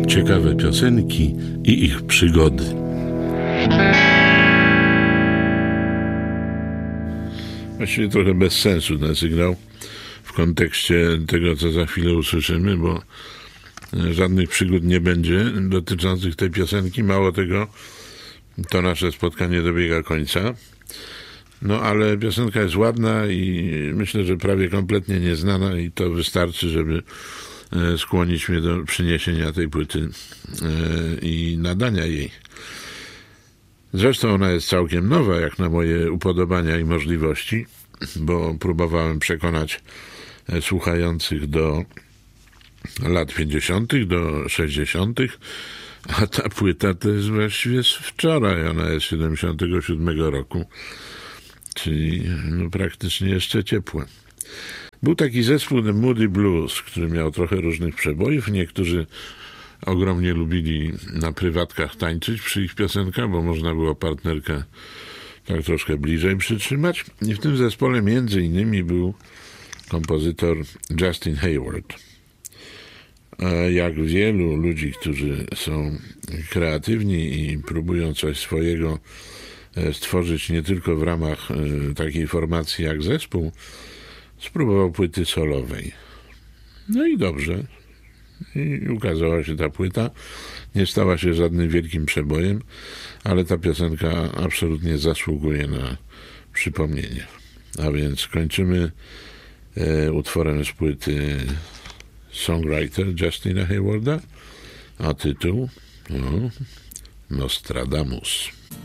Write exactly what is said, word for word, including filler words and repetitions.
ciekawe piosenki i ich przygody. Właściwie trochę bez sensu ten sygnał w kontekście tego, co za chwilę usłyszymy, bo żadnych przygód nie będzie dotyczących tej piosenki. Mało tego, to nasze spotkanie dobiega końca. No ale piosenka jest ładna i myślę, że prawie kompletnie nieznana i to wystarczy, żeby skłonić mnie do przyniesienia tej płyty i nadania jej. Zresztą ona jest całkiem nowa, jak na moje upodobania i możliwości, bo próbowałem przekonać słuchających do lat pięćdziesiątych, do sześćdziesiątych, a ta płyta to jest właściwie z wczoraj, ona jest z siedemdziesiątego siódmego roku, czyli no praktycznie jeszcze ciepła. Był taki zespół The Moody Blues, który miał trochę różnych przebojów. Niektórzy ogromnie lubili na prywatkach tańczyć przy ich piosenkach, bo można było partnerkę tak troszkę bliżej przytrzymać. I w tym zespole między innymi był kompozytor Justin Hayward. A jak wielu ludzi, którzy są kreatywni i próbują coś swojego stworzyć nie tylko w ramach takiej formacji jak zespół, spróbował płyty solowej. No i dobrze. I ukazała się ta płyta. Nie stała się żadnym wielkim przebojem, ale ta piosenka absolutnie zasługuje na przypomnienie. A więc kończymy e, utworem z płyty Songwriter Justina Haywarda, a tytuł no, Nostradamus.